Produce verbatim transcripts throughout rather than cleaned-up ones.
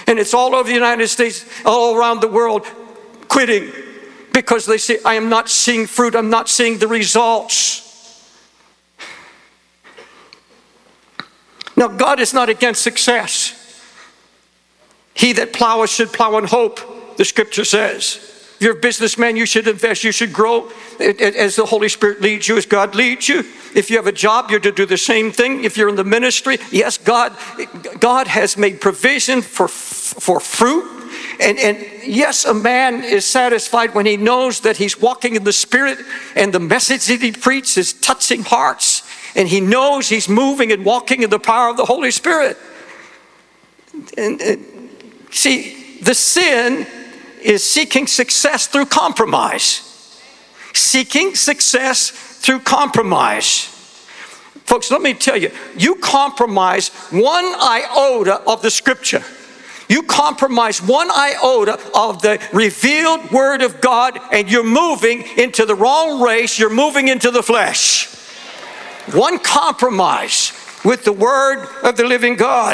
And it's all over the United States, all around the world, quitting because they say, I am not seeing fruit. I'm not seeing the results. Now, God is not against success. He that ploweth should plow in hope, the scripture says. If you're a businessman, you should invest, you should grow as the Holy Spirit leads you, as God leads you. If you have a job, you're to do the same thing. If you're in the ministry, yes, God, God has made provision for, for fruit. And, and yes, a man is satisfied when he knows that he's walking in the Spirit and the message that he preaches is touching hearts. And he knows he's moving and walking in the power of the Holy Spirit. And, and see, the sin is seeking success through compromise. Seeking success through compromise. Folks, let me tell you, you compromise one iota of the scripture. You compromise one iota of the revealed word of God, and you're moving into the wrong race. You're moving into the flesh. One compromise with the word of the living God.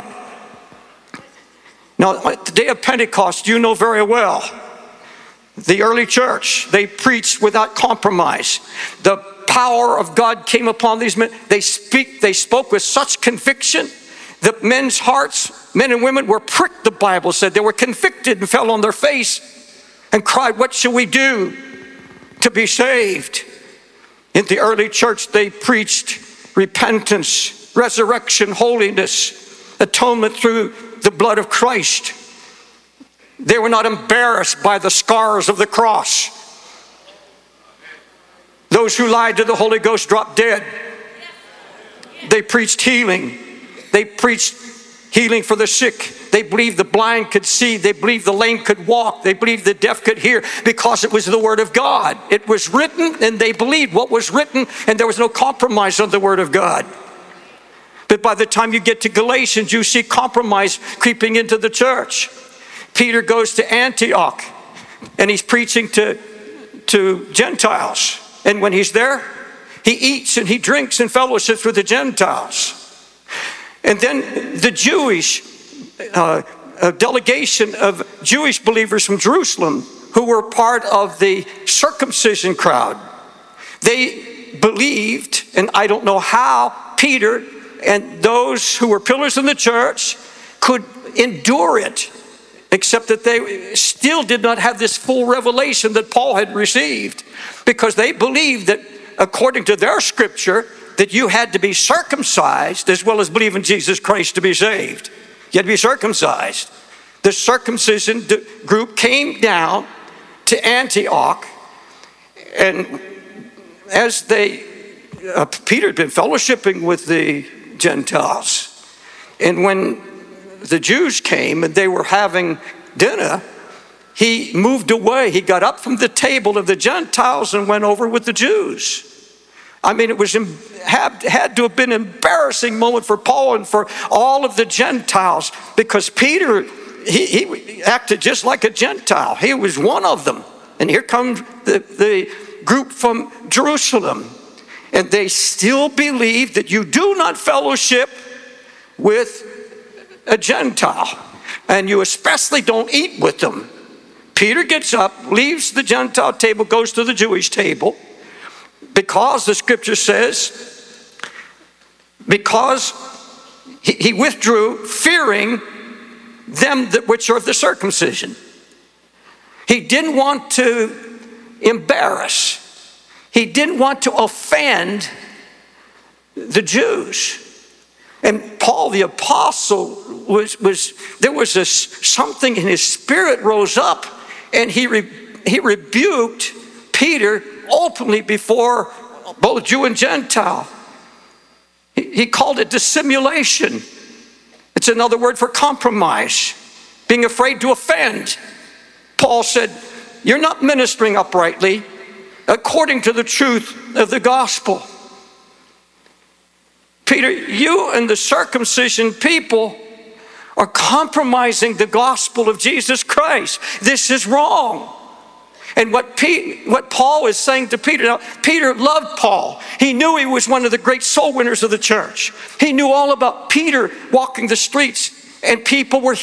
Now, at the day of Pentecost, you know very well, the early church, they preached without compromise. The power of God came upon these men. They speak, they spoke with such conviction that men's hearts, men and women, were pricked, the Bible said. They were convicted and fell on their face and cried, what shall we do to be saved? In the early church, they preached repentance, resurrection, holiness, atonement through the blood of Christ. They were not embarrassed by the scars of the cross. Those who lied to the Holy Ghost dropped dead. They preached healing. They preached healing for the sick. They believed the blind could see. They believed the lame could walk. They believed the deaf could hear because it was the word of God. It was written, and they believed what was written, and there was no compromise on the word of God. But by the time you get to Galatians, you see compromise creeping into the church. Peter goes to Antioch, and he's preaching to, to Gentiles. And when he's there, he eats and he drinks and fellowships with the Gentiles. And then the Jewish uh, a delegation of Jewish believers from Jerusalem who were part of the circumcision crowd. They believed, and I don't know how Peter and those who were pillars in the church could endure it, except that they still did not have this full revelation that Paul had received, because they believed that according to their scripture that you had to be circumcised as well as believe in Jesus Christ to be saved. You had to be circumcised. The circumcision group came down to Antioch, and as they, uh, Peter had been fellowshipping with the Gentiles, and when the Jews came and they were having dinner, he moved away. He got up from the table of the Gentiles and went over with the Jews. I mean, it was had, had to have been an embarrassing moment for Paul and for all of the Gentiles, because Peter, he, he acted just like a Gentile. He was one of them. And here comes the, the group from Jerusalem. And they still believe that you do not fellowship with a Gentile. And you especially don't eat with them. Peter gets up, leaves the Gentile table, goes to the Jewish table. Because the scripture says, because he, he withdrew, fearing them that which are of the circumcision. He didn't want to embarrass. He didn't want to offend the Jews. And Paul the apostle was, was there was a, something in his spirit rose up, and he, re, he rebuked Peter openly before both Jew and Gentile. He, he called it dissimulation. It's another word for compromise, being afraid to offend. Paul said, you're not ministering uprightly according to the truth of the gospel. Peter, you and the circumcision people are compromising the gospel of Jesus Christ. This is wrong. And what, P, what Paul is saying to Peter, now Peter loved Paul. He knew he was one of the great soul winners of the church. He knew all about Peter walking the streets, and people were